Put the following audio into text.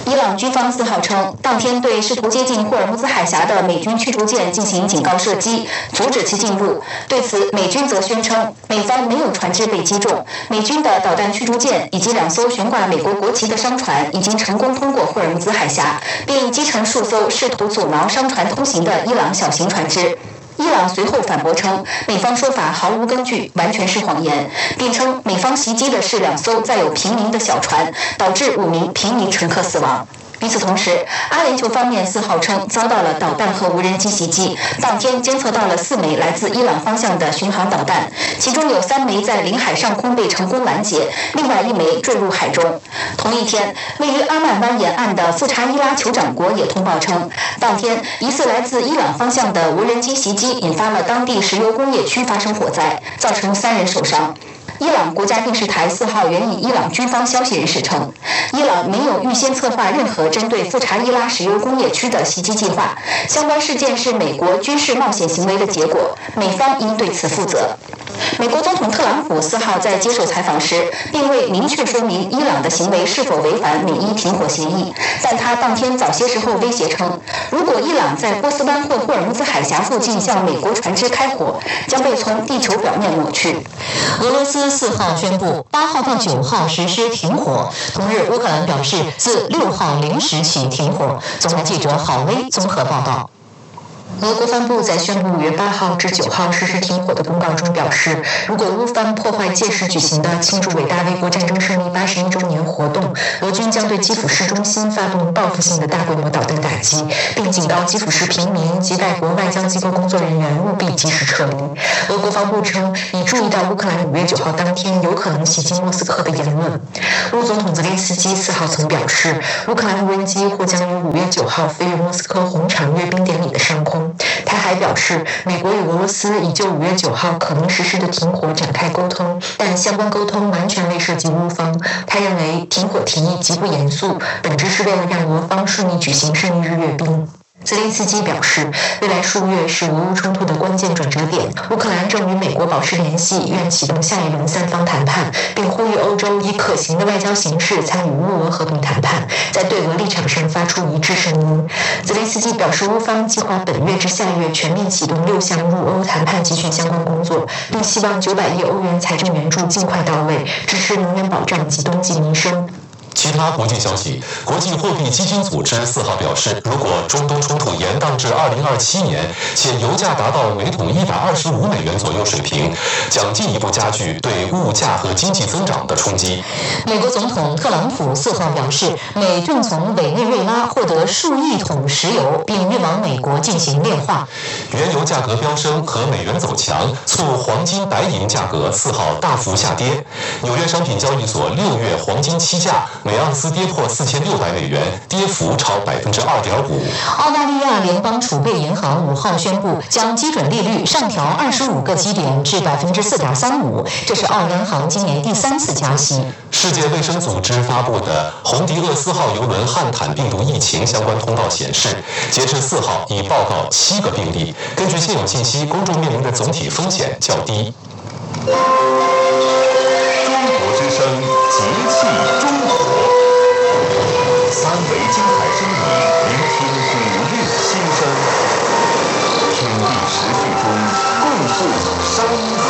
伊朗军方4号称，当天对试图接近霍尔木兹海峡的美军驱逐舰进行警告射击，阻止其进入。对此，美军则宣称，美方没有船只被击中，美军的导弹驱逐舰以及2艘悬挂美国国旗的商船已经成功通过霍尔木兹海峡，并击沉数艘试图阻挠商船通行的伊朗小型船只。伊朗随后反驳称，美方说法毫无根据，完全是谎言，并称美方袭击的是2艘载有平民的小船，导致5名平民乘客死亡。与此同时，阿联酋方面4号称遭到了导弹和无人机袭击，当天监测到了4枚来自伊朗方向的巡航导弹，其中有3枚在领海上空被成功拦截，另外1枚坠入海中。同一天，位于阿曼湾沿岸的富查伊拉酋长国也通报称，当天疑似来自伊朗方向的无人机袭击引发了当地石油工业区发生火灾，造成3人受伤。伊朗国家电视台4号援引伊朗军方消息人士称，伊朗没有预先策划任何针对富查伊拉石油工业区的袭击计划，相关事件是美国军事冒险行为的结果，美方应对此负责。美国总统特朗普4号在接受采访时，并未明确说明伊朗的行为是否违反美伊停火协议，但他当天早些时候威胁称，如果伊朗在波斯湾或霍尔木兹海峡附近向美国船只开火，将被从地球表面抹去。 俄罗斯4号宣布8号到9号实施停火，同日乌克兰表示自6号0时起停火。总台记者郝威综合报道。 俄国防部在宣布5月8号至9号实施停火的公告中表示，如果乌方破坏届时举行的庆祝伟大卫国战争胜利81周年活动，俄军将对基辅市中心发动报复性的大规模导弹打击，并警告基辅市平民及外国外交机构工作人员务必及时撤离。俄国防部称，已注意到乌克兰5月9号当天有可能袭击莫斯科的言论。乌总统泽连斯基4号曾表示，乌克兰无人机或将于5月9号飞越莫斯科红场阅兵典礼的上空。他还表示，美国与俄罗斯已就5月9号可能实施的停火展开沟通，但相关沟通完全未涉及乌方。他认为停火提议极不严肃，本质是为了让俄方顺利举行胜利日阅兵。泽连斯基表示，未来数月是俄乌冲突的关键转折点，乌克兰正与美国保持联系，愿启动下一轮3方谈判，并呼吁欧洲以可行的外交形式参与乌俄和平谈判，在对俄立场上发出一致声音。泽连斯基表示，乌方计划本月至下月全面启动6项入欧谈判集群相关工作，并希望900亿欧元财政援助尽快到位，支持能源保障及冬季民生。 其他国际消息，国际货币基金组织4号表示，如果中东冲突延宕至2027年，且油价达到每桶125美元左右水平，将进一步加剧对物价和经济增长的冲击。 美国总统特朗普4号表示，美正从委内瑞拉获得数亿桶石油，并运往美国进行炼化。 原油价格飙升和美元走强，促黄金、白银价格4号大幅下跌。纽约商品交易所6月黄金期价每盎司跌破4600美元，跌幅超2.5%。 澳大利亚联邦储备银行5号宣布，将基准利率上调25个基点至4.35%，这是澳央行今年第3次加息。 世界卫生组织发布的红迪厄斯号邮轮汉坦病毒疫情相关通告显示，截至4号已报告7个病例。根据现有信息，公众面临的总体风险较低。